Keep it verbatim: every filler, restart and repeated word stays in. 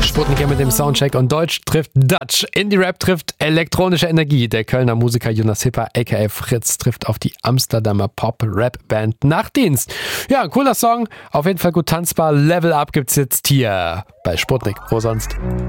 Sputnik mit dem Soundcheck und Deutsch trifft Dutch. Indie-Rap trifft elektronische Energie. Der Kölner Musiker Jonas Hipper, aka Fritz, trifft auf die Amsterdamer Pop-Rap-Band Nachtdienst. Ja, cooler Song. Auf jeden Fall gut tanzbar. Level Up gibt's jetzt hier bei Sputnik. Wo sonst?